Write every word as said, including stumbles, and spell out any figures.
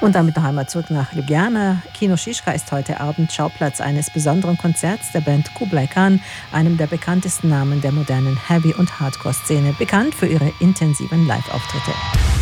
Und damit noch einmal zurück nach Ljubljana. Kino Šiška ist heute Abend Schauplatz eines besonderen Konzerts der Band Kublai Khan, einem der bekanntesten Namen der modernen Heavy- und Hardcore-Szene, bekannt für ihre intensiven Live-Auftritte.